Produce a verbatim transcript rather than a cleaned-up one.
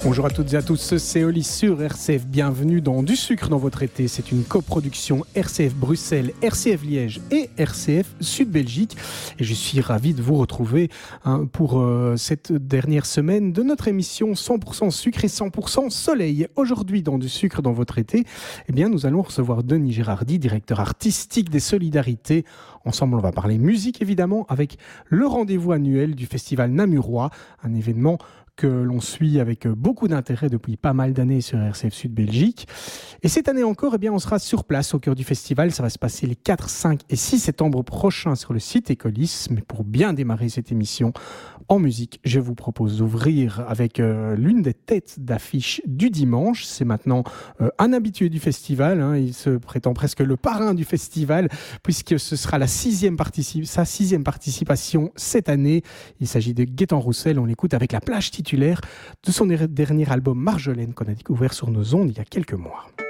Bonjour à toutes et à tous, c'est Oli sur R C F. Bienvenue dans Du sucre dans votre été. C'est une coproduction R C F Bruxelles, R C F Liège et R C F Sud Belgique. Et je suis ravi de vous retrouver hein, pour euh, cette dernière semaine de notre émission cent pour cent sucre et cent pour cent soleil. Aujourd'hui, dans Du sucre dans votre été, eh bien, nous allons recevoir Denis Gérardi, directeur artistique des Solidarités. Ensemble, on va parler musique évidemment avec le rendez-vous annuel du festival Namurois, un événement que l'on suit avec beaucoup d'intérêt depuis pas mal d'années sur R C F Sud Belgique. Et cette année encore, eh bien, on sera sur place au cœur du festival. Ça va se passer les quatre, cinq et six septembre prochains sur le site Écolis. Mais pour bien démarrer cette émission en musique, je vous propose d'ouvrir avec euh, l'une des têtes d'affiche du dimanche. C'est maintenant euh, un habitué du festival. Hein. Il se prétend presque le parrain du festival puisque ce sera la sixième partici- sa sixième participation cette année. Il s'agit de Gaëtan Roussel. On l'écoute avec la plage titulaire de son dernier album Marjolaine qu'on a découvert sur nos ondes il y a quelques mois.